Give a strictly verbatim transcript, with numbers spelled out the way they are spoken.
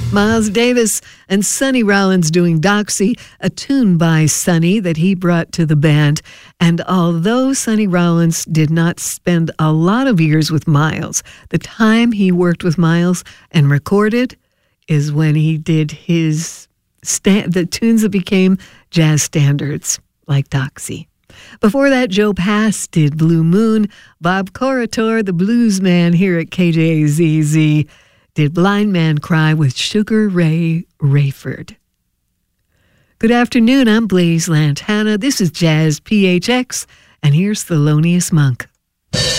Miles Davis and Sonny Rollins doing Doxy, a tune by Sonny that he brought to the band. And although Sonny Rollins did not spend a lot of years with Miles, the time he worked with Miles and recorded is when he did his sta- the tunes that became jazz standards, like Doxy. Before that, Joe Pass did Blue Moon. Bob Corritore, the blues man here at K J Z Z, did Blind Man Cry with Sugar Ray Rayford. Good afternoon, I'm Blaze Lantana. This is Jazz P H X, and here's Thelonious Monk.